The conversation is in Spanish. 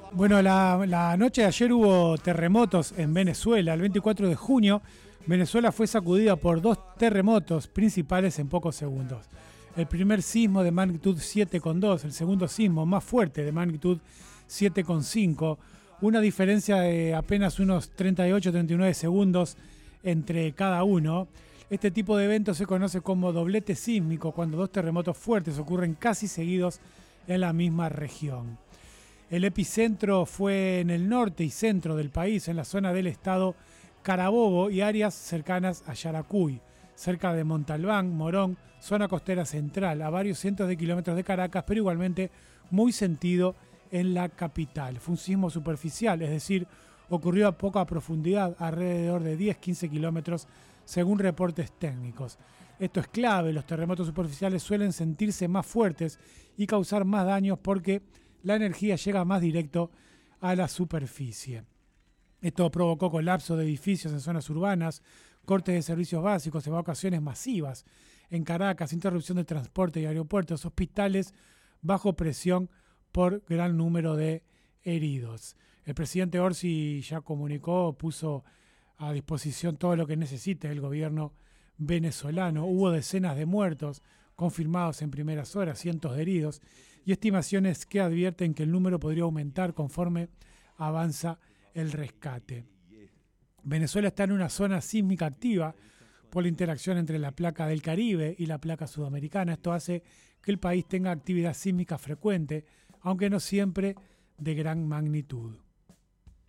Bueno, la noche de ayer hubo terremotos en Venezuela. El 24 de junio, Venezuela fue sacudida por dos terremotos principales en pocos segundos. El primer sismo de magnitud 7,2, el segundo sismo más fuerte de magnitud 7,5, una diferencia de apenas unos 38-39 segundos entre cada uno. Este tipo de evento se conoce como doblete sísmico, cuando dos terremotos fuertes ocurren casi seguidos en la misma región. El epicentro fue en el norte y centro del país, en la zona del estado Carabobo y áreas cercanas a Yaracuy, cerca de Montalbán, Morón, zona costera central, a varios cientos de kilómetros de Caracas, pero igualmente muy sentido en la capital. Fue un sismo superficial, es decir, ocurrió a poca profundidad, alrededor de 10-15 kilómetros, según reportes técnicos. Esto es clave, los terremotos superficiales suelen sentirse más fuertes y causar más daños porque la energía llega más directo a la superficie. Esto provocó colapso de edificios en zonas urbanas, cortes de servicios básicos, evacuaciones masivas en Caracas, interrupción de transporte y aeropuertos, hospitales bajo presión por gran número de heridos. El presidente Orsi ya comunicó, puso a disposición todo lo que necesite el gobierno venezolano. Hubo decenas de muertos confirmados en primeras horas, cientos de heridos y estimaciones que advierten que el número podría aumentar conforme avanza el rescate. Venezuela está en una zona sísmica activa por la interacción entre la placa del Caribe y la placa sudamericana. Esto hace que el país tenga actividad sísmica frecuente, aunque no siempre de gran magnitud.